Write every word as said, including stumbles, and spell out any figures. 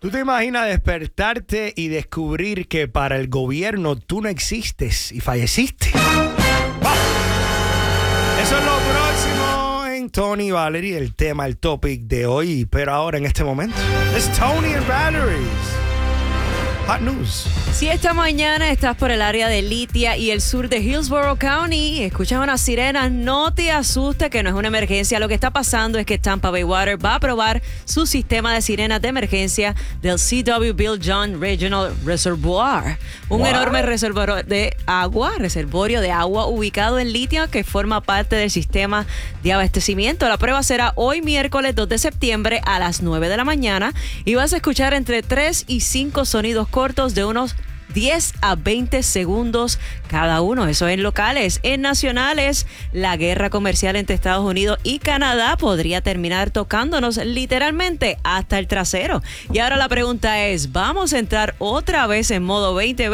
¿Tú te imaginas despertarte y descubrir que para el gobierno tú no existes y falleciste? ¡Wow! Eso es lo próximo en Tony y Valerie, el tema, el topic de hoy. Pero ahora, en este momento, es Tony and Valerie's Hot News. Si esta mañana estás por el área de Lithia y el sur de Hillsborough County, escuchas unas sirenas, no te asustes que no es una emergencia. Lo que está pasando es que Tampa Bay Water va a probar su sistema de sirenas de emergencia del C W Bill John Regional Reservoir. Un What? enorme reservorio de agua, reservorio de agua ubicado en Lithia que forma parte del sistema de abastecimiento. La prueba será hoy miércoles dos de septiembre a las nueve de la mañana y vas a escuchar entre tres y cinco sonidos cortos de unos diez a veinte segundos cada uno. Eso en locales. En nacionales, la guerra comercial entre Estados Unidos y Canadá podría terminar tocándonos literalmente hasta el trasero. Y ahora la pregunta es, ¿vamos a entrar otra vez en modo veinte veinte?